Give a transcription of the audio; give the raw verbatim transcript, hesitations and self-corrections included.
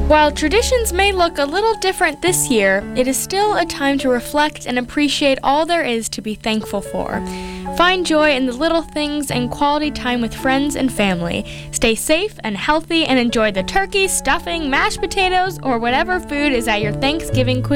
While traditions may look a little different this year, it is still a time to reflect and appreciate all there is to be thankful for. Find joy in the little things and quality time with friends and family. Stay safe and healthy and enjoy the turkey, stuffing, mashed potatoes, or whatever food is at your Thanksgiving cuisine.